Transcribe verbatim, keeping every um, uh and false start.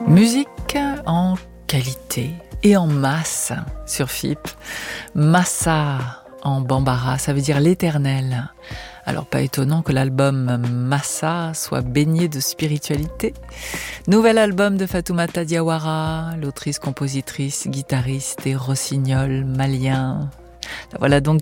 Musique en qualité et en masse sur F I P. Massa en bambara, ça veut dire l'éternel. Alors pas étonnant que l'album Massa soit baigné de spiritualité. Nouvel album de Fatoumata Diawara, l'autrice, compositrice, guitariste et rossignol malien. Voilà donc